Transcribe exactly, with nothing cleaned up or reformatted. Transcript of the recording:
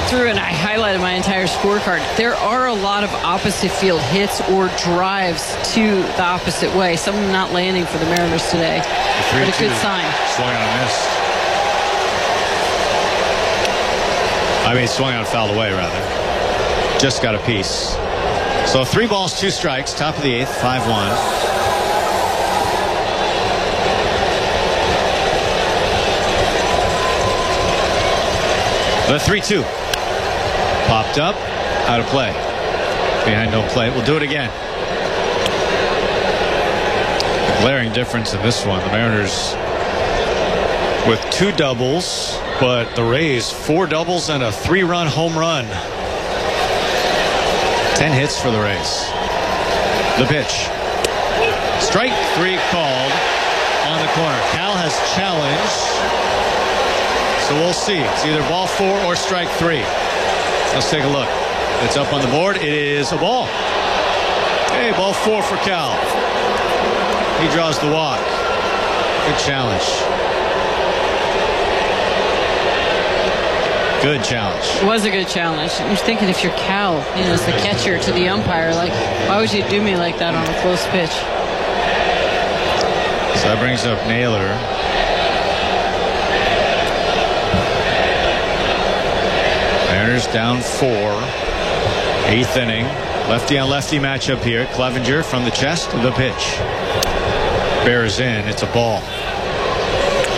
through and I highlighted my entire scorecard. There are a lot of opposite field hits or drives to the opposite way. Some of them not landing for the Mariners today. But a good sign. Swung on and missed. I mean, swung on, fouled away, rather. Just got a piece. So three balls, two strikes, top of the eighth, five one. The three two. Popped up, out of play. Behind no play. We'll do it again. A glaring difference in this one. The Mariners with two doubles, but the Rays four doubles and a three-run home run. Ten hits for the Rays. The pitch. Strike three called on the corner. Cal has challenged. So we'll see. It's either ball four or strike three. Let's take a look. It's up on the board. It is a ball. Hey, ball four for Cal. He draws the walk. Good challenge. Good challenge. It was a good challenge. I'm just thinking if you're Cal, you know, as the catcher to the umpire, like, why would you do me like that on a close pitch? So that brings up Naylor. Mariners down four. Eighth inning. Lefty on lefty matchup here. Clevenger from the chest. The pitch. Bears in. It's a ball.